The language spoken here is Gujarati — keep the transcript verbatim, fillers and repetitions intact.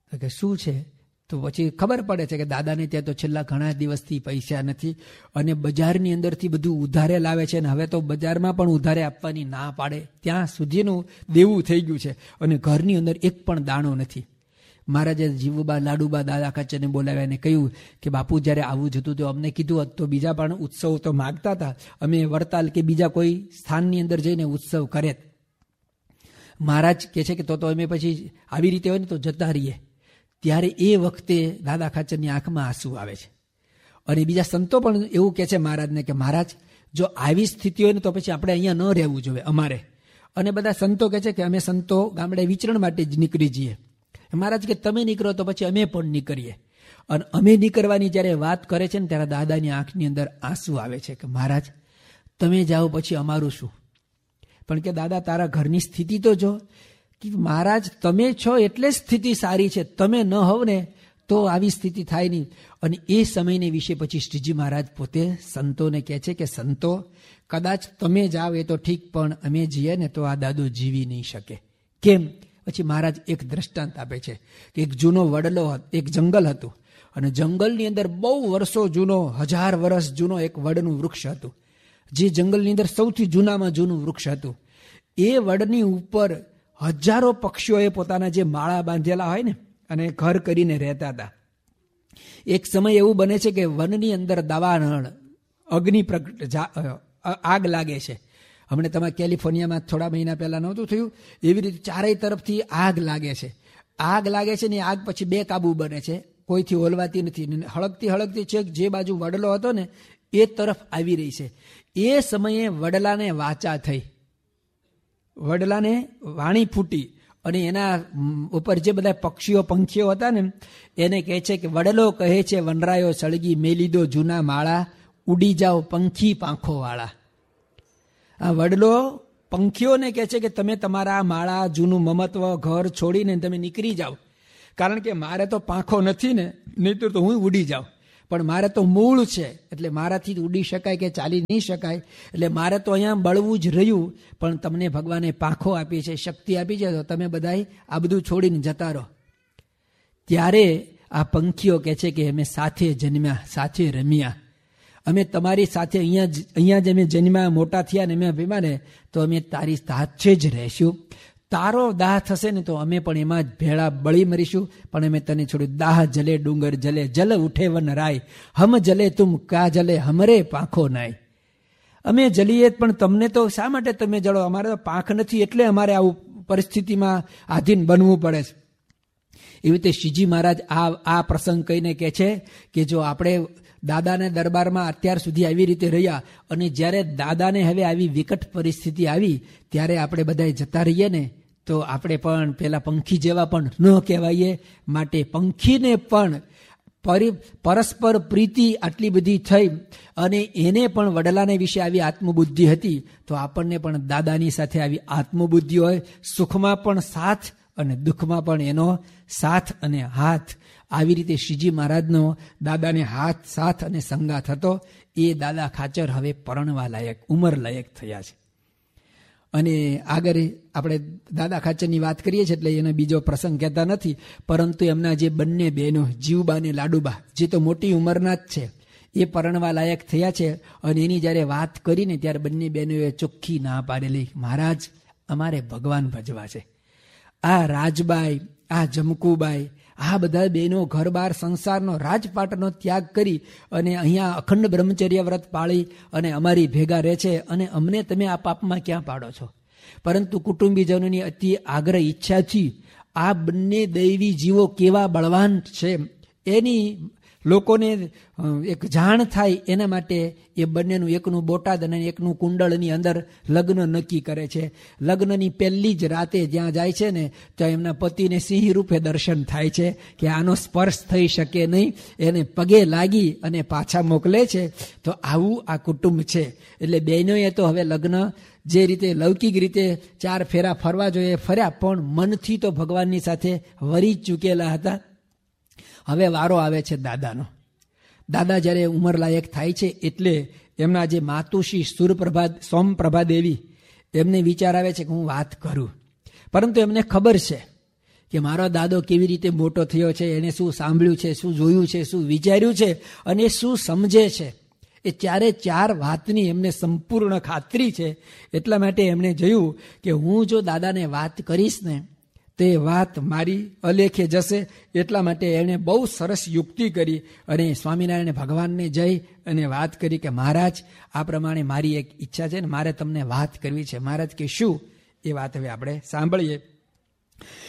કે શું છે? તો પછી ખબર પડે છે કે દાદાને ત્યાં તો છેલ્લા ઘણા દિવસથી પૈસા નથી અને બજારની અંદરથી બધું ઉધારે લાવે છે અને હવે તો બજારમાં પણ ઉધારે આપવાની ના પાડે, ત્યાં સુધીનું દેવું થઈ ગયું છે અને ઘરની અંદર એક પણ દાણો નથી. મહારાજે જીવુબા લાડુબા દાદા ખાચરને બોલાવ્યા અને કહ્યું કે બાપુ જ્યારે આવું જતું તો અમને કીધું હોત તો બીજા પણ ઉત્સવ તો માગતા હતા, અમે વડતાલ કે બીજા કોઈ સ્થાનની અંદર જઈને ઉત્સવ કરે. મહારાજ કહે છે કે તો તો અમે પછી આવી રીતે હોય ને તો જતા રહીએ. ત્યારે એ વખતે દાદા ખાચરની આંખમાં આંસુ આવે છે અને બીજા સંતો પણ એવું કહે છે મહારાજને કે મહારાજ જો આવી સ્થિતિ હોય ને તો પછી આપણે અહીંયા ન રહેવું જોઈએ અમારે. અને બધા સંતો કહે છે કે અમે સંતો ગામડે વિચરણ માટે જ નીકળી જઈએ. મહારાજ કે તમે નીકળો તો પછી અમે પણ નીકળીએ. અને અમે નીકળવાની જ્યારે વાત કરે છે ને ત્યારે દાદાની આંખની અંદર આંસુ આવે છે કે મહારાજ તમે જાઓ પછી અમારું શું? પણ કે દાદા તારા ઘરની સ્થિતિ તો જો, કે મહારાજ તમે છો એટલે સ્થિતિ સારી છે, તમે ન હોવ ને તો આવી સ્થિતિ થાય નહીં. અને એ સમયને વિશે પછી શ્રીજી મહારાજ પોતે સંતોને કહે છે કે સંતો કદાચ તમે જાઓ એ તો ઠીક, પણ અમે જઈએ ને તો આ દાદો જીવી નહીં શકે. કેમ? પછી મહારાજ એક દ્રષ્ટાંત આપે છે કે એક જૂનો વડલો, એક જંગલ હતું અને જંગલની અંદર બહુ વર્ષો જૂનો, હજાર વર્ષ જૂનો એક વડનું વૃક્ષ હતું, જે જંગલની અંદર સૌથી જૂનામાં જૂનું વૃક્ષ હતું. એ વડની ઉપર હજારો પક્ષીઓએ પોતાના જે માળા બાંધેલા હોય ને અને ઘર કરીને રહેતા હતા. એક સમય એવું બને છે કે વનની અંદર દાવાનળ, અગ્નિ પ્રગટ, આગ લાગે છે. હમણાં તમે કેલિફોર્નિયામાં થોડા મહિના પહેલા નહોતું થયું, એવી રીતે ચારેય તરફથી આગ લાગે છે. આગ લાગે છે ને આગ પછી બે કાબુ બને છે, કોઈથી ઓલવાતી નથી. હળગતી હળગતી છે જે બાજુ વડલો હતો ને એ તરફ આવી રહી છે. એ સમયે વડલાને વાચા થઈ, વડલાને વાણી ફૂટી અને એના ઉપર જે બધા પક્ષીઓ પંખીઓ હતા ને એને કહે છે કે વડલો કહે છે વનરાયો સળગી મેલી દો જૂના માળા, ઉડી જાઓ પંખી પાંખો વાળા. આ વડલો પંખીઓને કહે છે કે તમે તમારા માળા, જૂનું મમત્વ, ઘર છોડીને તમે નીકળી જાઓ, કારણ કે મારે તો પાંખો નથી ને, નહીં તો હું ઉડી જાઉં, પણ મારે તો મૂળ છે એટલે મારાથી ઉડી શકાય કે ચાલી નહીં શકાય, એટલે મારે તો અહીંયા બળવું જ રહ્યું. પણ તમને ભગવાને પાંખો આપી છે, શક્તિ આપી છે, તો તમે બધા આ બધું છોડીને જતા રહો. ત્યારે આ પંખીઓ કહે છે કે અમે સાથે જન્મ્યા, સાથે રમ્યા, અમે તમારી સાથે અહીંયા જ અહીંયા જ અમે જન્મ્યા, મોટા થયા ને અમે અભિમાન ને તો અમે તારી સાથે જ રહેશું. તારો દાહ થશે ને તો અમે પણ એમાં જ ભેળા બળી મરીશું, પણ અમે તને છોડ્યું. દાહ જલે ડુંગર જલે, જલ ઉઠે વન રાય, હમ જલે તુમ કા જલે, હમરે પાંખો નાય. અમે જલીએ પણ તમને તો શા માટે તમે જળો? અમારે તો પાંખ નથી એટલે અમારે આવું પરિસ્થિતિમાં આધીન બનવું પડે છે. એવી રીતે શ્રીજી મહારાજ આ આ પ્રસંગ કહીને કહે છે કે જો આપણે દાદાને દરબારમાં અત્યાર સુધી આવી રીતે રહ્યા અને જ્યારે દાદાને હવે આવી વિકટ પરિસ્થિતિ આવી ત્યારે આપણે બધા જતા રહીએ ને તો આપણે પણ પેલા પંખી જેવા પણ ન કહેવાઈએ. માટે પંખીને પણ પરિ પરસ્પર પ્રીતિ આટલી બધી થઈ અને એને પણ વડલાને વિશે આવી આત્મબુદ્ધિ હતી, તો આપણને પણ દાદાની સાથે આવી આત્મબુદ્ધિ હોય, સુખમાં પણ સાથ અને દુઃખમાં પણ એનો સાથ અને હાથ. આવી રીતે શ્રીજી મહારાજનો દાદાને હાથ, સાથ અને સંગાથ હતો. એ દાદા ખાચર હવે પરણવા લાયક, ઉંમર લાયક થયા છે. અને આગળ આપણે દાદા ખાચરની વાત કરીએ છીએ એટલે એનો બીજો પ્રસંગ કહેતા નથી, પરંતુ એમના જે બંને બહેનો જીવુબા અને લાડુબા, જે તો મોટી ઉંમરના જ છે, એ પરણવા લાયક થયા છે. અને એની જ્યારે વાત કરીને ત્યારે બંને બહેનોએ ચોખ્ખી ના પાડેલી, મહારાજ અમારે ભગવાન ભજવા છે. આ રાજબાઈ, આ જમકુબાઈ, આ બધા બહેનો ઘર બાર સંસારનો રાજપાટનો ત્યાગ કરી અને અહીંયા અખંડ બ્રહ્મચર્ય વ્રત પાળી અને અમારી ભેગા રહે છે, અને અમને તમે આ પાપમાં ક્યાં પાડો છો? પરંતુ કુટુંબીજનોની અતિ આગ્રહ ઈચ્છાથી આ બંને દૈવી જીવો કેવા બળવાન છે એની લોકોને એક જાણ થાય એના માટે એ બંનેનું એકનું બોટાદ અને એકનું કુંડળની અંદર લગ્ન નક્કી કરે છે. લગ્નની પહેલી જ રાતે જ્યાં જાય છે ને ત્યાં એમના પતિને સિંહ રૂપે દર્શન થાય છે કે આનો સ્પર્શ થઈ શકે નહીં, એને પગે લાગી અને પાછા મોકલે છે. તો આવું આ કુટુંબ છે. એટલે બહેનોએ તો હવે લગ્ન જે રીતે લૌકિક રીતે ચાર ફેરા ફરવા જોઈએ ફર્યા, પણ મનથી તો ભગવાનની સાથે વરી ચૂકેલા હતા. હવે વારો આવે છે દાદાનો. દાદા જ્યારે ઉંમર લાયક થાય છે એટલે એમના જે માતુશ્રી સુરપ્રભા સોમપ્રભા દેવી, એમને વિચાર આવે છે કે હું વાત કરું, પરંતુ એમને ખબર છે કે મારો દાદો કેવી રીતે મોટો થયો છે, એને શું સાંભળ્યું છે, શું જોયું છે, શું વિચાર્યું છે અને શું સમજે છે. એ ચારે ચાર વાતની એમને સંપૂર્ણ ખાતરી છે. એટલા માટે એમણે જોયું કે હું જો દાદાને વાત કરીશ ને તે વાત મારી અલેખે જશે. એટલા માટે એણે બહુ સરસ યુક્તિ કરી અને સ્વામિનારાયણ ભગવાનને જઈ અને વાત કરી કે મહારાજ, આ પ્રમાણે મારી એક ઈચ્છા છે ને મારે તમને વાત કરવી છે. મહારાજ કે શું? એ વાત હવે આપણે સાંભળીએ.